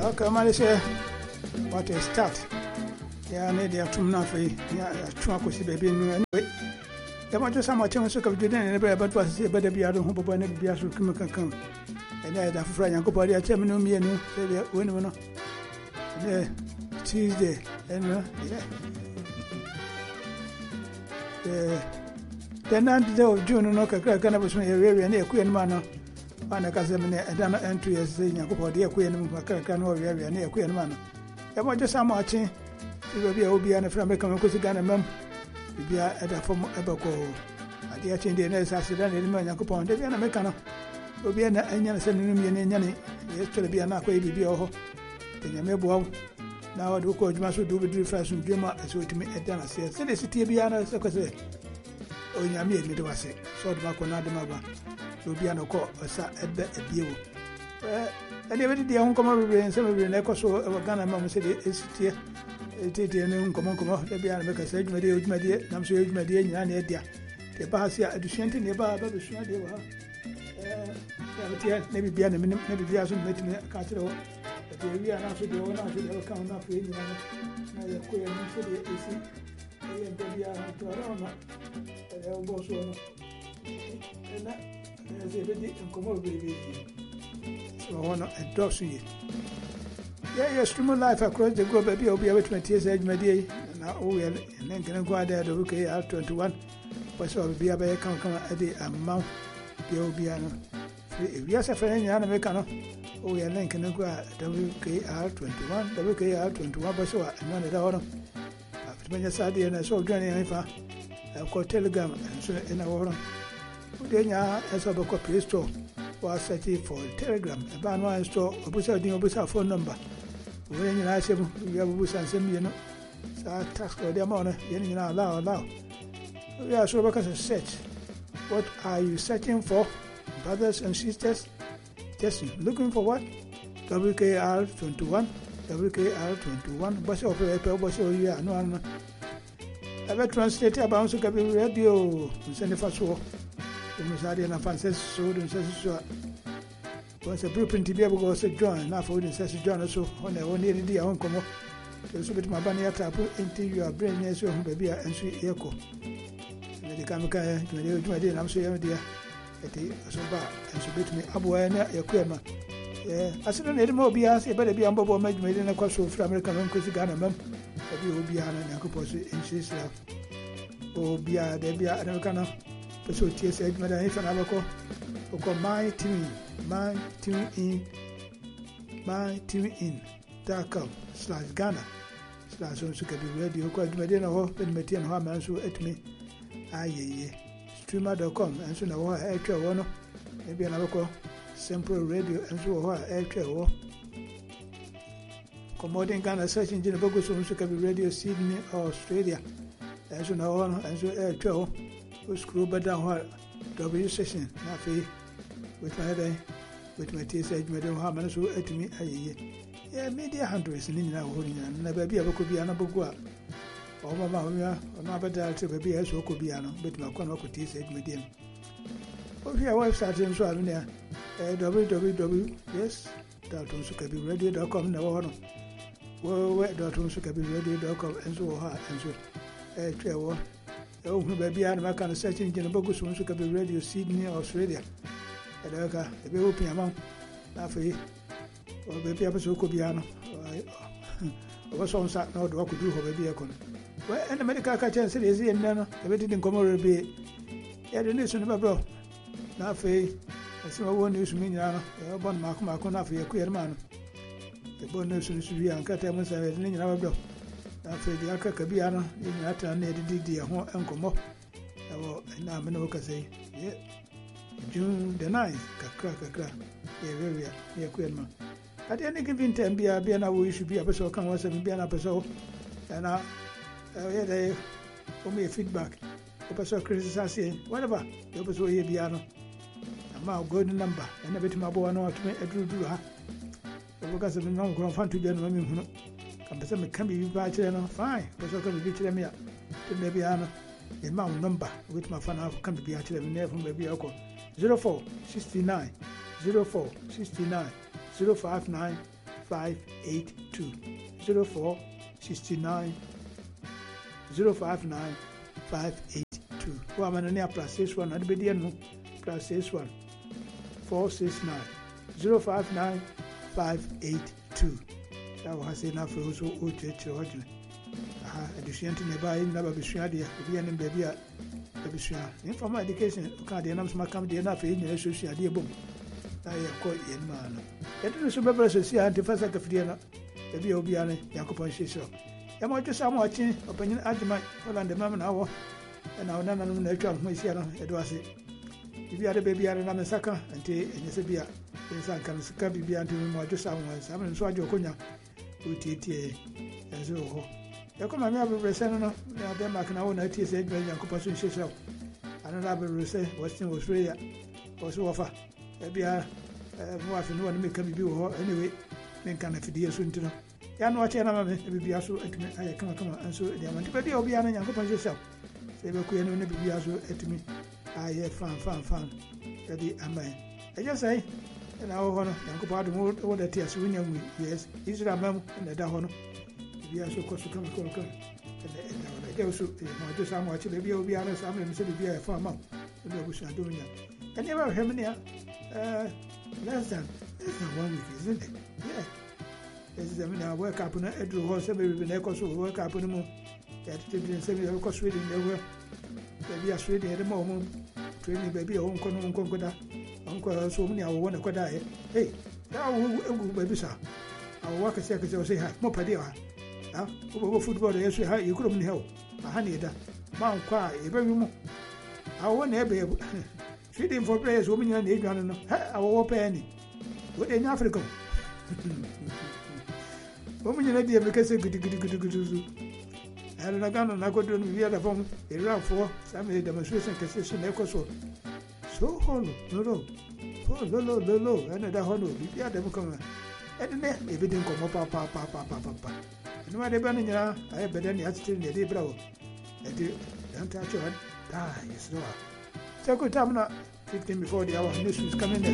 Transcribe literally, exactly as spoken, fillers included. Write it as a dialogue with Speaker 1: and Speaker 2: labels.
Speaker 1: Okay, Malaysia, what a start. Yeah, I need to come now for you. Yeah, try to see baby anyway. The much as I'm watching so of Judah and everybody but was better be out of home, but never be out of come can come. And I had a friend, Uncle Body, I tell me no me and no, say that when we know. Yeah, Tuesday, and yeah. Yeah. The ninth day of June, no, I can't was my area near Queen Manor. And I can't say, I don't enter as saying, Uncle Body, a Queen, I can't know area near Queen Manor. The much as I'm watching. Be a be an from becoming Kusigan and Mum. Be at a form of Ebaco. At the Achin Diners accident in Manacopon, the Americano. Will be an Anian sending me an Yanni. Yes, to be an aqua be oh. The Yamebo. Now I do call Masu do with fresh and Juma as we to me at Dana says, Send the city Biana, so say. Oh, Yami, me do I say. So the Macona de Maba. Will be an occur or sat at the view. And every day on common and some of the Necoso of Ghana, Mamma said, is here. Titi and come on, come on, let me make a sage, my dear, my dear, I'm sure my dear, and Edia. The Basia, a Duchanti nearby, but the Shana de Wa. Maybe be a minute, maybe be a meeting at Castle. But the area now should go on, should have come up in the queer city, you see. And then we are to Aroma, and they'll go so. And that is a bit incommodable baby. So I want to endorse you. Yeah, yeah, streaming life across the globe, baby, will be able to maintain age, my dear. Now, oh, and then can go out there to look at twenty-one. But so be a bear come come at the amount. There will be an yes, a friend, an Americano. Oh, we are linking go at W K R twenty-one, W K R twenty-one, but so I'm not at all. After many Saturday and I saw Johnny and I have got telegram and so in a war. Then I saw a copy store was searching for telegram. A band one store, a busa, the busa phone number. When you ask him, you have a bus and send me, you know. So I task for their money, you know, allow, allow. We are so because of search. What are you searching for, brothers and sisters? Just looking for what? W K R twenty-one, W K R twenty-one, bus operator, bus or you are no one. I will translate about so can be radio, send the first war. The Musadi and Francis so and says so. Once a blueprint to be able to go to John, now for the says John so on the only day I won't come up. So with my banner tap into your brain, yes, your baby and sweet echo. The Kamaka, my dear, I'm so young, dear. So bad, and so bit me up where you're queer man. Yeah, I said, I more be asked, better be on Bobo made made in a course of American and Kusigana, mum. But you will be an Yankopos in Sisla. Oh, be a debia Americana. So T S H, Madame, if an Abaco, or call my team, my team in, my team in, dark up, slash Ghana, slash on Sukabi radio, quite Medina, or Median Haman, so at me. Aye, ye, streamer dot com, and soon I want air travel, maybe another call, simple radio, and so on air travel. Commoding Ghana search engine, Bogus, so Sukabi radio, Sydney, Australia, and soon I want, and so air travel. We screw but down what W session, not free with my day, with my T S H, Madame Haman, so at me, aye, yeah, media hundreds in India, and never be able to be another book. Oh, Mamma, or not better to be a so could be an, but my corner could T S H medium. Oh, your website in so I'm there, w w w dot unsukabi radio dot com, no one. Well, where dot unsukabi radio dot com, and so hard, and so, eh, travel. Oh, baby, I'm kind of searching in the Bogus on Sukabi Radio, Sydney, Australia. And I got a baby open amount. Not for you. Or baby, I was so cobiano. I was on sat now, what could do for baby. Well, and the medical catcher said, is he and Nana? I didn't come over a bit. Yeah, the news on the bro. Not for you. I saw one news to me now. I want Mark Marcona for your queer man. The bonus is to be and cut them as I didn't know bro. After the Aka Kabiana, in that I need to do the uncle Mo. And I'm no say, yeah, June the ninth, crack a crack, yeah, very, yeah, queer man. At any given time, be a Biana, we should be a person come once and be an episode. And I had a me feedback. Episode criticizing, whatever, the episode here, Biano. I'm now good number, and a bit my boy, I know to make a drew her. Because of the non ground to be a woman. Come can be by fine, but so can be to me to maybe a mount number with my fan can be actually near from maybe alcohol zero four sixty nine zero four sixty nine zero five nine five eight two. zero four six nine zero five nine five eight two. Wa manania plus six one and be no plus six one four six nine zero five nine five eight two. That was enough for us who church or aha education to never in never be sure there be an baby at the sure informal education can't the numbers ma come the enough in the social idea boom. I call in man. It is a better see anti Fasa Cafriana, the B O B N, Jacopon Shiso. I want to some watching opinion argument for the moment hour, and our none of the child, my Sierra, it was it. If you had a baby at another sucker, and tea in Sabia, in some kind of scabby be until we more to someone, some and Swajo Cunha, who tea and so. You come and have a reseno, then I can own a T S A, Jacopon Shiso. Another reset, Western was free, was offer. Maybe I have no one make a review anyway. Then can if dear soon to know. Yan watch an army, maybe also I come come and so the amount. But you'll be an young yourself. Say, look, you know, maybe also at me. I have fun, fun, fun. Ready, am I? I just say, and our honor, young part of all the tears when young, yes, is it a mem and the honor? If you are so close to come, come, come. And I also, just how much maybe you'll be honest, I'm going to be a farmer. The bush are doing that. And never have any. Uh, less than less than one week, isn't it? Yeah. This is I mean, I work up on a drew horse, maybe the echoes will work up on the moon. That didn't say we have Sweden, they were maybe a Sweden at the moment. Training baby, Uncle Uncle Uncle, so many I want to die. Hey, now baby, sir. Our worker secretary will say, hi, more padia. Now, over football, yes, you couldn't help. A honey, that Mount Qua, a very more. I want to be able. Feeding for players, women and Adrian, our penny. What in Africa? Women in India because they good, good, good, good, good. And I got an agony on the other phone, a round for some demonstration concession, Ecoso. So hollow, no, no, oh, low, low, low, low, another hollow, if you had them come. And then if it didn't come up, papa, papa, papa. And why they banning ya, I have been any attitude in the day, bro. And you don't touch your die, it's no. So good time now, fifteen before the hour, news is coming in.